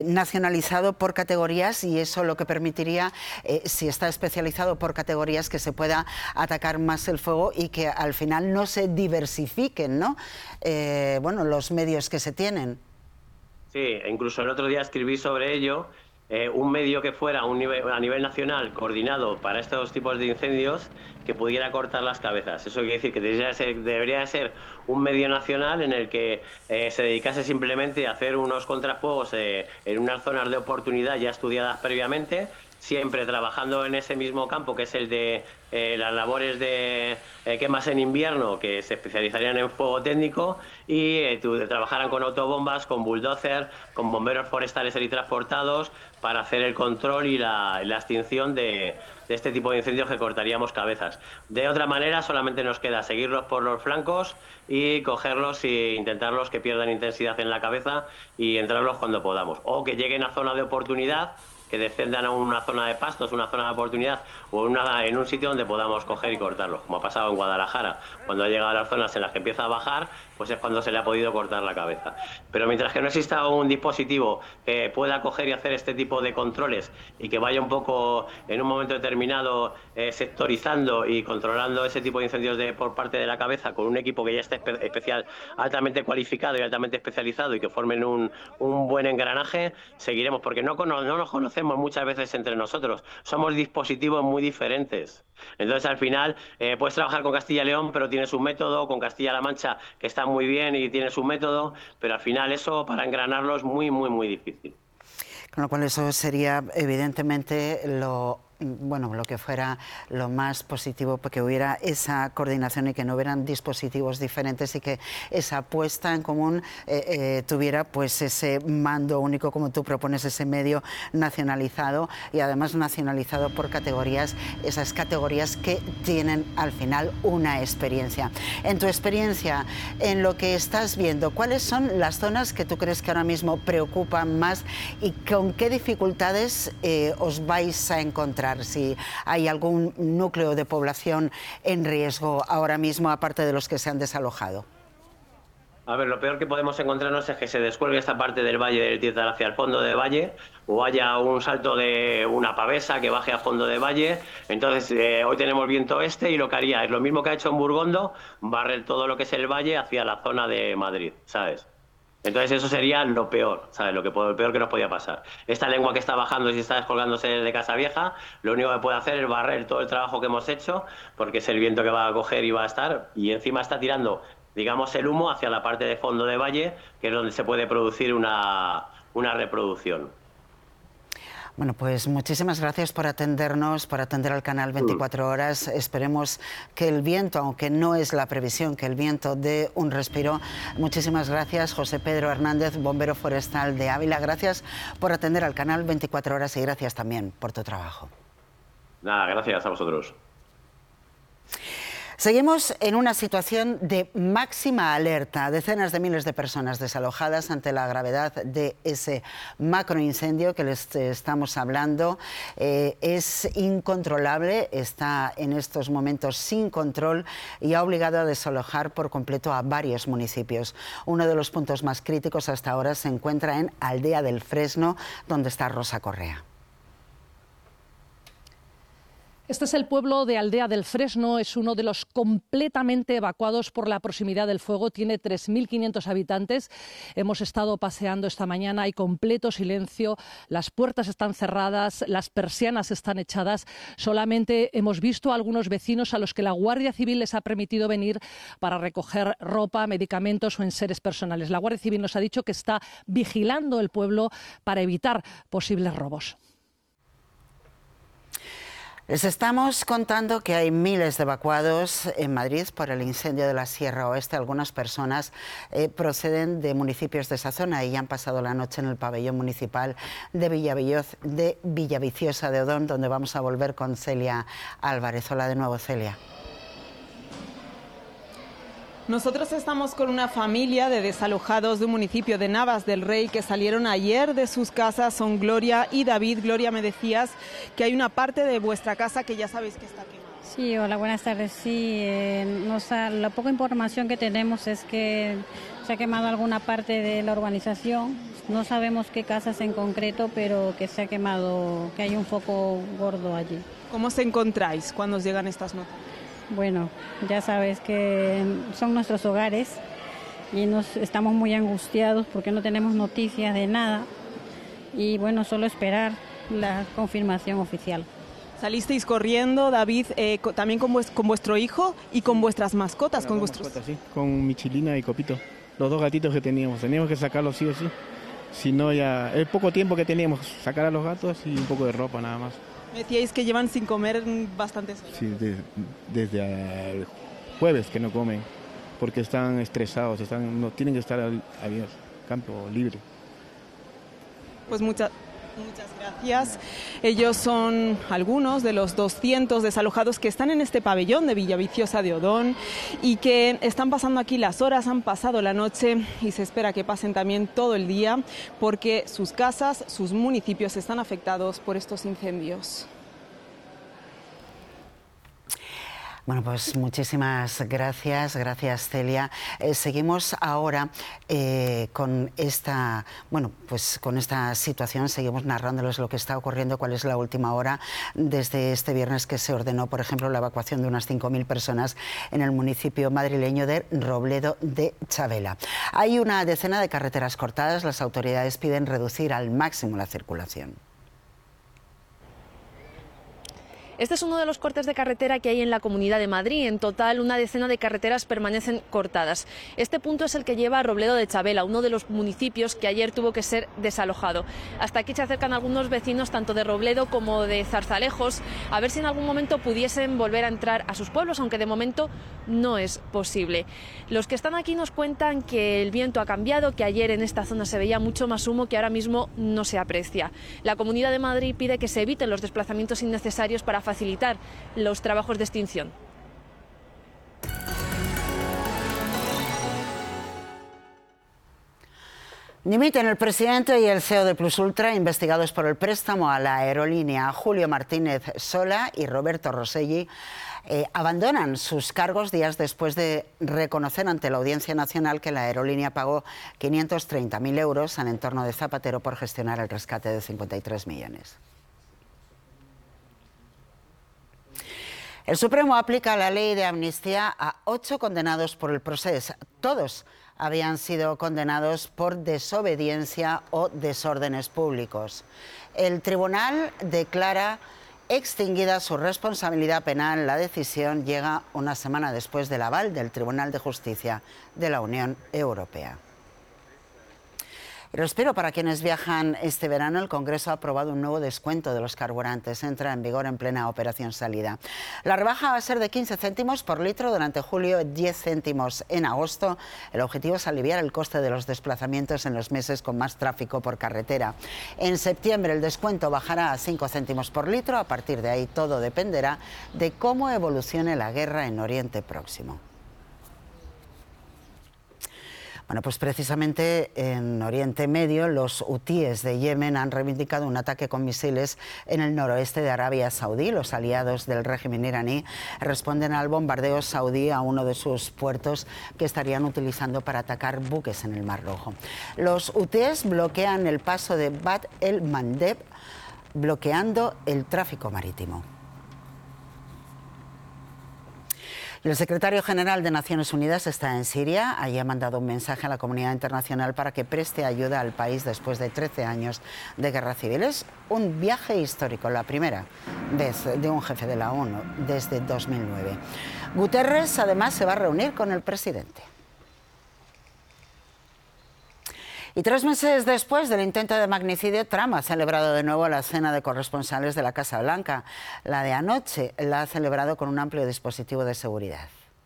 nacionalizado por categorías, y eso lo que permitiría, si está especializado por categorías, que se pueda atacar más el fuego y que al final no se diversifiquen, ¿no? Bueno, los medios que se tienen. Sí, incluso el otro día escribí sobre ello. Un medio que fuera a nivel nacional coordinado para estos tipos de incendios, que pudiera cortar las cabezas. Eso quiere decir que debería ser un medio nacional en el que se dedicase simplemente a hacer unos contrafuegos en unas zonas de oportunidad ya estudiadas previamente, siempre trabajando en ese mismo campo, que es el de las labores de quemas en invierno, que se especializarían en fuego técnico, y trabajaran con autobombas, con bulldozer, con bomberos forestales teletransportados, para hacer el control y la extinción de este tipo de incendios que cortaríamos cabezas. De otra manera, solamente nos queda seguirlos por los flancos y cogerlos e intentarlos que pierdan intensidad en la cabeza y entrarlos cuando podamos. O que lleguen a zona de oportunidad, que descendan a una zona de pastos, una zona de oportunidad, o en un sitio donde podamos coger y cortarlos, como ha pasado en Guadalajara. Cuando ha llegado a las zonas en las que empieza a bajar, pues es cuando se le ha podido cortar la cabeza. Pero mientras que no exista un dispositivo que pueda coger y hacer este tipo de controles y que vaya un poco en un momento determinado sectorizando y controlando ese tipo de incendios por parte de la cabeza, con un equipo que ya esté altamente cualificado y altamente especializado, y que formen un buen engranaje, seguiremos, porque no nos conocemos muchas veces entre nosotros, somos dispositivos muy diferentes. Entonces al final puedes trabajar con Castilla y León, pero tiene su método, con Castilla-La Mancha, que está muy bien y tiene su método, pero al final eso para engranarlo es muy, muy, muy difícil. Con lo cual eso sería evidentemente lo que fuera lo más positivo, porque hubiera esa coordinación y que no hubieran dispositivos diferentes, y que esa puesta en común tuviera pues ese mando único, como tú propones, ese medio nacionalizado, y además nacionalizado por categorías, esas categorías que tienen al final una experiencia. En tu experiencia, en lo que estás viendo, ¿cuáles son las zonas que tú crees que ahora mismo preocupan más y con qué dificultades os vais a encontrar? Si hay algún núcleo de población en riesgo ahora mismo, aparte de los que se han desalojado. A ver, lo peor que podemos encontrarnos es que se descuelgue esta parte del valle del Tietar hacia el fondo del valle, o haya un salto de una pavesa que baje a fondo de valle. Entonces, hoy tenemos viento este, y lo que haría es lo mismo que ha hecho en Burgondo, barrer todo lo que es el valle hacia la zona de Madrid, ¿sabes? Entonces eso sería lo peor, ¿sabes? Lo peor que nos podía pasar. Esta lengua que está bajando, si está descolgándose de Casa Vieja, lo único que puede hacer es barrer todo el trabajo que hemos hecho, porque es el viento que va a coger y va a estar, y encima está tirando, digamos, el humo hacia la parte de fondo de valle, que es donde se puede producir una reproducción. Bueno, pues muchísimas gracias por atendernos, por atender al canal 24 horas. Esperemos que el viento, aunque no es la previsión, que el viento dé un respiro. Muchísimas gracias, José Pedro Hernández, bombero forestal de Ávila. Gracias por atender al canal 24 horas y gracias también por tu trabajo. Nada, gracias a vosotros. Seguimos en una situación de máxima alerta. Decenas de miles de personas desalojadas ante la gravedad de ese macroincendio que les estamos hablando. Es incontrolable, está en estos momentos sin control y ha obligado a desalojar por completo a varios municipios. Uno de los puntos más críticos hasta ahora se encuentra en Aldea del Fresno, donde está Rosa Correa. Este es el pueblo de Aldea del Fresno, es uno de los completamente evacuados por la proximidad del fuego, tiene 3.500 habitantes. Hemos estado paseando esta mañana, hay completo silencio, las puertas están cerradas, las persianas están echadas. Solamente hemos visto a algunos vecinos a los que la Guardia Civil les ha permitido venir para recoger ropa, medicamentos o enseres personales. La Guardia Civil nos ha dicho que está vigilando el pueblo para evitar posibles robos. Les estamos contando que hay miles de evacuados en Madrid por el incendio de la Sierra Oeste. Algunas personas proceden de municipios de esa zona y han pasado la noche en el pabellón municipal de Villaviciosa de Odón, donde vamos a volver con Celia Álvarez. Hola de nuevo, Celia. Nosotros estamos con una familia de desalojados de un municipio de Navas del Rey que salieron ayer de sus casas. Son Gloria y David. Gloria, me decías que hay una parte de vuestra casa que ya sabéis que está quemada. Sí, hola, buenas tardes. Sí, la poca información que tenemos es que se ha quemado alguna parte de la urbanización. No sabemos qué casas en concreto, pero que se ha quemado, que hay un foco gordo allí. ¿Cómo os encontráis cuando os llegan estas noticias? Bueno, ya sabes que son nuestros hogares y estamos muy angustiados porque no tenemos noticias de nada y bueno, solo esperar la confirmación oficial. Salisteis corriendo, David, también con vuestro hijo y con vuestras mascotas. Con vuestros mascotas, sí, con Michilina y Copito, los dos gatitos que teníamos que sacarlos sí o sí. Si no, ya el poco tiempo que teníamos, sacar a los gatos y un poco de ropa nada más. Me decíais que llevan sin comer bastantes horas. Sí, desde el jueves que no comen, porque están estresados, no tienen que estar al campo libre. Pues muchas gracias. Ellos son algunos de los 200 desalojados que están en este pabellón de Villaviciosa de Odón y que están pasando aquí las horas, han pasado la noche y se espera que pasen también todo el día porque sus casas, sus municipios están afectados por estos incendios. Bueno, pues muchísimas gracias, Celia. Seguimos ahora con esta situación, seguimos narrándoles lo que está ocurriendo, cuál es la última hora desde este viernes que se ordenó, por ejemplo, la evacuación de unas 5.000 personas en el municipio madrileño de Robledo de Chavela. Hay una decena de carreteras cortadas, las autoridades piden reducir al máximo la circulación. Este es uno de los cortes de carretera que hay en la Comunidad de Madrid. En total, una decena de carreteras permanecen cortadas. Este punto es el que lleva a Robledo de Chavela, uno de los municipios que ayer tuvo que ser desalojado. Hasta aquí se acercan algunos vecinos, tanto de Robledo como de Zarzalejos, a ver si en algún momento pudiesen volver a entrar a sus pueblos, aunque de momento no es posible. Los que están aquí nos cuentan que el viento ha cambiado, que ayer en esta zona se veía mucho más humo que ahora mismo no se aprecia. La Comunidad de Madrid pide que se eviten los desplazamientos innecesarios para facilitar los trabajos de extinción. Dimiten el presidente y el CEO de Plus Ultra, investigados por el préstamo a la aerolínea. Julio Martínez Sola y Roberto Rosselli abandonan sus cargos días después de reconocer ante la Audiencia Nacional que la aerolínea pagó 530.000 euros al entorno de Zapatero por gestionar el rescate de 53 millones. El Supremo aplica la ley de amnistía a 8 condenados por el Procés. Todos habían sido condenados por desobediencia o desórdenes públicos. El tribunal declara extinguida su responsabilidad penal. La decisión llega una semana después del aval del Tribunal de Justicia de la Unión Europea. Pero espero para quienes viajan este verano, el Congreso ha aprobado un nuevo descuento de los carburantes. Entra en vigor en plena operación salida. La rebaja va a ser de 15 céntimos por litro durante julio, 10 céntimos en agosto. El objetivo es aliviar el coste de los desplazamientos en los meses con más tráfico por carretera. En septiembre el descuento bajará a 5 céntimos por litro. A partir de ahí todo dependerá de cómo evolucione la guerra en Oriente Próximo. Bueno, pues precisamente en Oriente Medio los hutíes de Yemen han reivindicado un ataque con misiles en el noroeste de Arabia Saudí. Los aliados del régimen iraní responden al bombardeo saudí a uno de sus puertos que estarían utilizando para atacar buques en el Mar Rojo. Los hutíes bloquean el paso de Bab el-Mandeb, bloqueando el tráfico marítimo. El secretario general de Naciones Unidas está en Siria. Allí ha mandado un mensaje a la comunidad internacional para que preste ayuda al país después de 13 años de guerra civil. Es un viaje histórico, la primera vez de un jefe de la ONU desde 2009. Guterres además se va a reunir con el presidente. Y 3 meses después del intento de magnicidio, Trump ha celebrado de nuevo la cena de corresponsales de la Casa Blanca. La de anoche la ha celebrado con un amplio dispositivo de seguridad.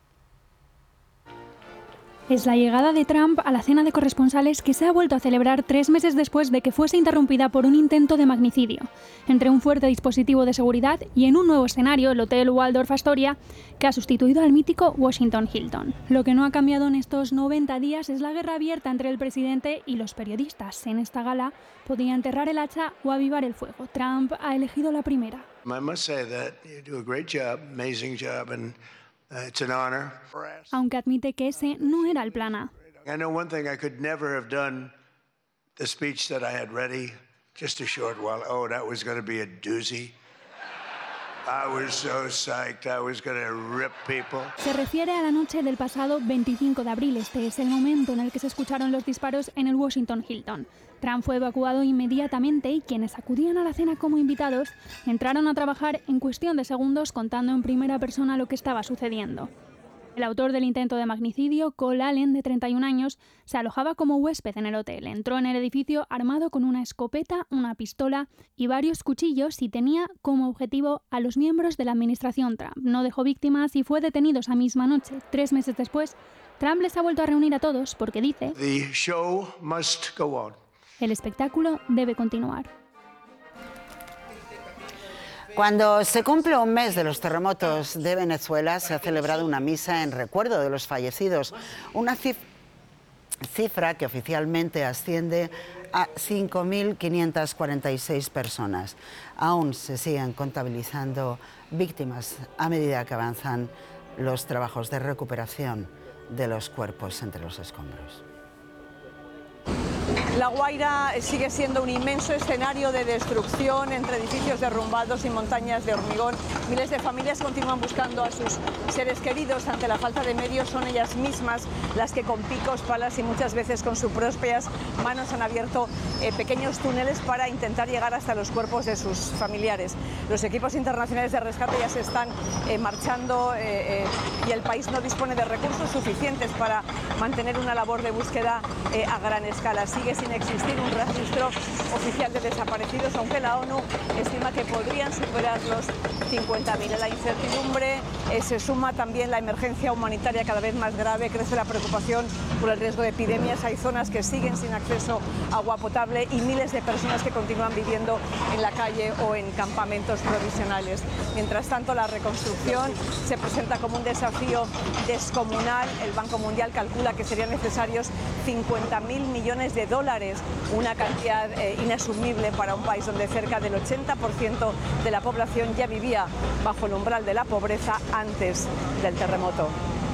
Es la llegada de Trump a la cena de corresponsales que se ha vuelto a celebrar 3 meses después de que fuese interrumpida por un intento de magnicidio. Entre un fuerte dispositivo de seguridad y en un nuevo escenario, el Hotel Waldorf Astoria, que ha sustituido al mítico Washington Hilton. Lo que no ha cambiado en estos 90 días es la guerra abierta entre el presidente y los periodistas. En esta gala podía enterrar el hacha o avivar el fuego. Trump ha elegido la primera. I must say that you do a great job, amazing job, and it's an honor. Aunque admite que ese no era el plan A. I know one thing, I could never have done the speech that I had ready just a short while. Oh, that was going to be a doozy. I was so psyched, I was going to rip people. Se refiere a la noche del pasado 25 de abril. Este es el momento en el que se escucharon los disparos en el Washington Hilton. Trump fue evacuado inmediatamente y quienes acudían a la cena como invitados entraron a trabajar en cuestión de segundos contando en primera persona lo que estaba sucediendo. El autor del intento de magnicidio, Cole Allen, de 31 años, se alojaba como huésped en el hotel. Entró en el edificio armado con una escopeta, una pistola y varios cuchillos y tenía como objetivo a los miembros de la administración Trump. No dejó víctimas y fue detenido esa misma noche. 3 meses después, Trump les ha vuelto a reunir a todos porque dice: The show must go on. El espectáculo debe continuar. Cuando se cumple un mes de los terremotos de Venezuela, se ha celebrado una misa en recuerdo de los fallecidos, una cifra que oficialmente asciende a 5.546 personas. Aún se siguen contabilizando víctimas a medida que avanzan los trabajos de recuperación de los cuerpos entre los escombros. La Guaira sigue siendo un inmenso escenario de destrucción entre edificios derrumbados y montañas de hormigón. Miles de familias continúan buscando a sus seres queridos. Ante la falta de medios son ellas mismas las que con picos, palas y muchas veces con sus propias manos han abierto pequeños túneles para intentar llegar hasta los cuerpos de sus familiares. Los equipos internacionales de rescate ya se están marchando y el país no dispone de recursos suficientes para mantener una labor de búsqueda a gran escala. Sigue sin existir un registro oficial de desaparecidos, aunque la ONU estima que podrían superar los 50.000. A la incertidumbre se suma también la emergencia humanitaria cada vez más grave, crece la preocupación por el riesgo de epidemias, hay zonas que siguen sin acceso a agua potable y miles de personas que continúan viviendo en la calle o en campamentos provisionales. Mientras tanto, la reconstrucción se presenta como un desafío descomunal. El Banco Mundial calcula que serían necesarios 50.000 millones de dólares, una cantidad inasumible para un país donde cerca del 80% de la población ya vivía bajo el umbral de la pobreza antes del terremoto.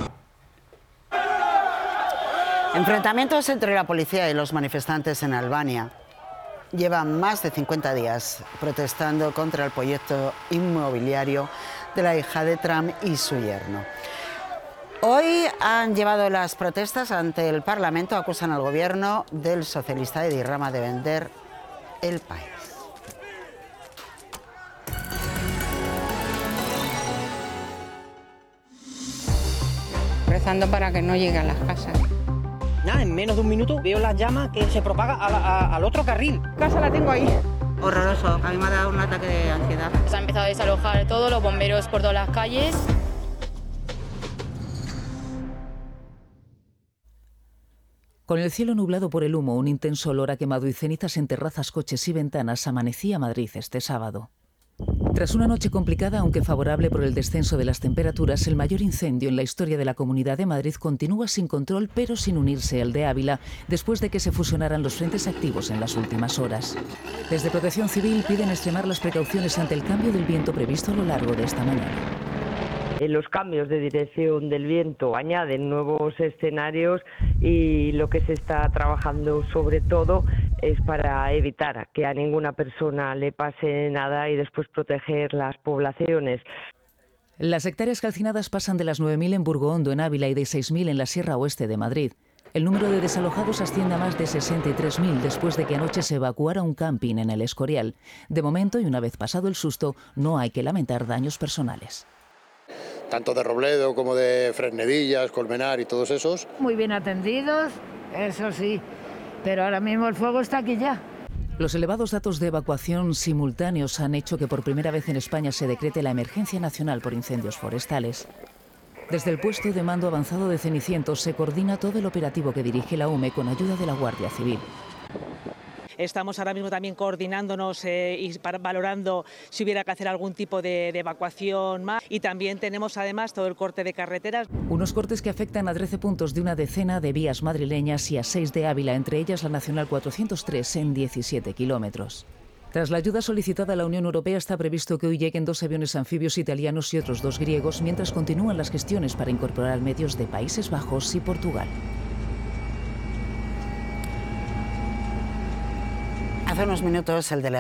Enfrentamientos entre la policía y los manifestantes en Albania. Llevan más de 50 días protestando contra el proyecto inmobiliario de la hija de Trump y su yerno. Hoy han llevado las protestas ante el Parlamento, acusan al gobierno del socialista Edi Rama de vender el país. Rezando para que no llegue a las casas. Nada, en menos de un minuto veo la llama que se propaga al otro carril. Casa la tengo ahí. Horroroso, a mí me ha dado un ataque de ansiedad. Se ha empezado a desalojar todo, los bomberos por todas las calles. Con el cielo nublado por el humo, un intenso olor a quemado y cenizas en terrazas, coches y ventanas, amanecía Madrid este sábado. Tras una noche complicada, aunque favorable por el descenso de las temperaturas, el mayor incendio en la historia de la Comunidad de Madrid continúa sin control, pero sin unirse al de Ávila, después de que se fusionaran los frentes activos en las últimas horas. Desde Protección Civil piden extremar las precauciones ante el cambio del viento previsto a lo largo de esta mañana. Los cambios de dirección del viento añaden nuevos escenarios y lo que se está trabajando sobre todo es para evitar que a ninguna persona le pase nada y después proteger las poblaciones. Las hectáreas calcinadas pasan de las 9.000 en Burgohondo, en Ávila, y de 6.000 en la Sierra Oeste de Madrid. El número de desalojados asciende a más de 63.000 después de que anoche se evacuara un camping en el Escorial. De momento, y una vez pasado el susto, no hay que lamentar daños personales. Tanto de Robledo como de Fresnedillas, Colmenar y todos esos. Muy bien atendidos, eso sí, pero ahora mismo el fuego está aquí ya. Los elevados datos de evacuación simultáneos han hecho que por primera vez en España se decrete la emergencia nacional por incendios forestales. Desde el puesto de mando avanzado de Cenicientos se coordina todo el operativo que dirige la UME con ayuda de la Guardia Civil. Estamos ahora mismo también coordinándonos y valorando si hubiera que hacer algún tipo de evacuación más. Y también tenemos además todo el corte de carreteras. Unos cortes que afectan a 13 puntos de una decena de vías madrileñas y a 6 de Ávila, entre ellas la Nacional 403 en 17 kilómetros. Tras la ayuda solicitada a la Unión Europea, está previsto que hoy lleguen 2 aviones anfibios italianos y otros 2 griegos, mientras continúan las gestiones para incorporar medios de Países Bajos y Portugal. Hace unos minutos el delegado